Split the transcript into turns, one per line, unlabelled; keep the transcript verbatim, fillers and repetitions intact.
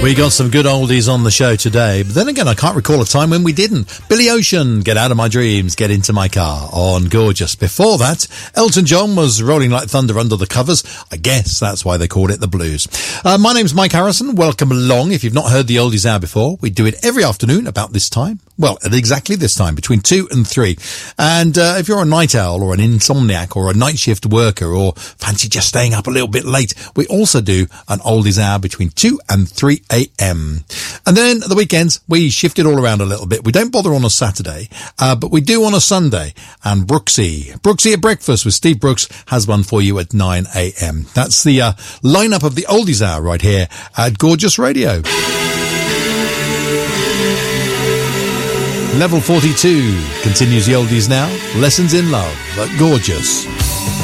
We got some good oldies on the show today, but then again, I can't recall a time when we didn't. Billy Ocean, Get Out of My Dreams, Get Into My Car on Gorgeous. Before that, Elton John was Rolling Like Thunder under the covers. I guess that's why they called it the blues. Uh, my name's Mike Harrison. Welcome along. If you've not heard the Oldies Hour before, we do it every afternoon about this time. Well, at exactly this time, between two and three. And uh, if you're a night owl or an insomniac or a night shift worker or fancy just staying up a little bit late, we also do an Oldies Hour between two and three a.m. And then at the weekends, we shift it all around a little bit. We don't bother on a Saturday, uh, but we do on a Sunday. And Brooksy, Brooksy at Breakfast with Steve Brooks has one for you at nine a.m. That's the uh, lineup of the Oldies Hour right here at Gorgeous Radio. Level forty-two continues the oldies now. Lessons in Love at Gorgeous.